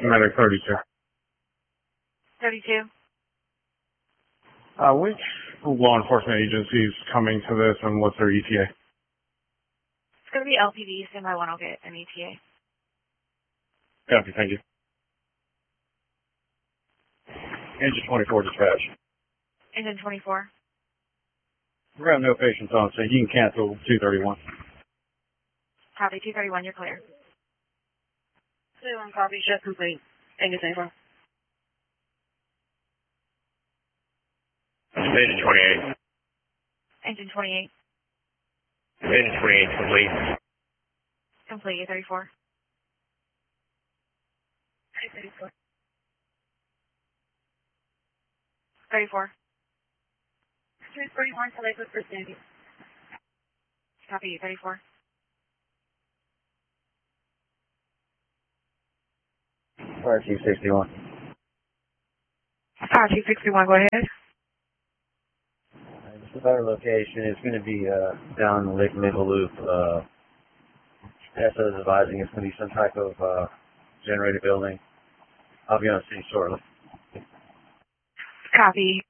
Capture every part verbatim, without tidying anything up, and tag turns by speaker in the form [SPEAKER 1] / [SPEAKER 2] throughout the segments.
[SPEAKER 1] Medic thirty-two.
[SPEAKER 2] thirty-two.
[SPEAKER 1] Uh, which law enforcement agency is coming to this and what's their E T A?
[SPEAKER 2] It's going to be L P D, so my one will get an E T A.
[SPEAKER 1] Copy, thank you.
[SPEAKER 3] Engine twenty-four dispatch.
[SPEAKER 2] Engine twenty-four.
[SPEAKER 3] We're going to have no patients on, so you can cancel two thirty-one.
[SPEAKER 2] Copy, two thirty-one, you're clear.
[SPEAKER 4] two thirty-one, copy, shift complete. Engine twenty-four.
[SPEAKER 5] Engine twenty-eight.
[SPEAKER 2] Engine twenty-eight.
[SPEAKER 5] Engine twenty-eight complete.
[SPEAKER 2] Complete, thirty-four.
[SPEAKER 4] thirty-four.
[SPEAKER 2] thirty-four.
[SPEAKER 4] two thirty-one, selected for Sandy.
[SPEAKER 2] Copy, thirty-four.
[SPEAKER 3] Fire Chief sixty-one.
[SPEAKER 2] Fire Chief sixty-one, go ahead.
[SPEAKER 3] It's a better location. It's going to be uh, down in the Lake Middle Loop. Uh, S O is advising it's going to be some type of uh, generated building. I'll be on the scene shortly.
[SPEAKER 2] Copy.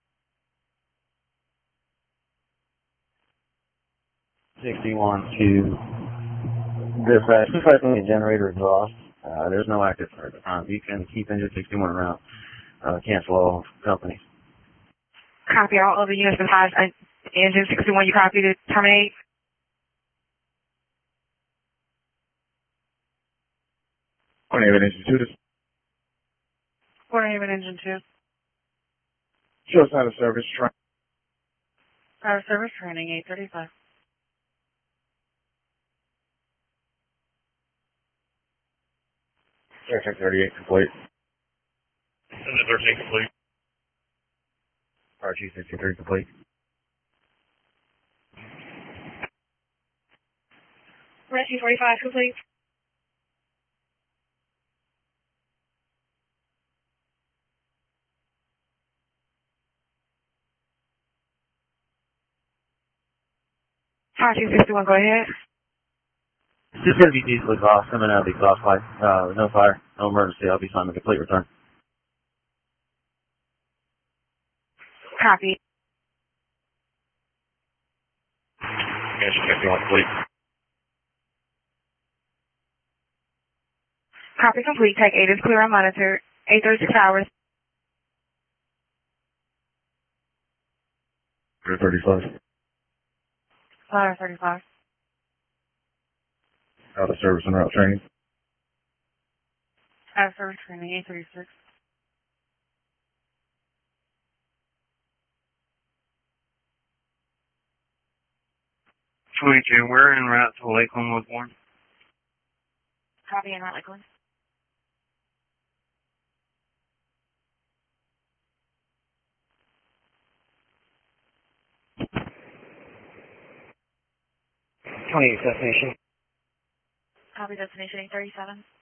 [SPEAKER 3] sixty-one to dispatch. Looks like only a generator exhaust. Uh, there's no active fire at the time. You can keep engine sixty-one around. Uh, cancel all companies.
[SPEAKER 2] Copy, all other units besides uh, engine sixty-one, you copy to terminate?
[SPEAKER 1] One Haven Engine two.
[SPEAKER 2] Port Haven Engine two.
[SPEAKER 1] Shows out of service train.
[SPEAKER 4] Out of service training, eight thirty-five.
[SPEAKER 3] Aircheck thirty-eight complete.
[SPEAKER 5] Engine thirteen complete.
[SPEAKER 3] Fire Chief sixty-three complete.
[SPEAKER 4] Rescue forty-five complete.
[SPEAKER 2] Fire Chief sixty-one, go ahead.
[SPEAKER 3] It's just going to be diesel exhaust coming out of the exhaust pipe. Uh, no fire, no emergency. I'll be signing a complete return.
[SPEAKER 2] Copy.
[SPEAKER 5] Engine fifty-one complete.
[SPEAKER 2] Copy complete. Take eight is clear on monitor. eight thirty-six hours.
[SPEAKER 3] thirty-five.
[SPEAKER 2] Fire thirty-five.
[SPEAKER 3] Out of service and route training.
[SPEAKER 4] Out of service training, eight thirty-six.
[SPEAKER 6] twenty-two, we're en route to Lakeland with one.
[SPEAKER 2] Copy and not Lakeland.
[SPEAKER 6] twenty-eight destination.
[SPEAKER 2] Copy destination eight thirty-seven.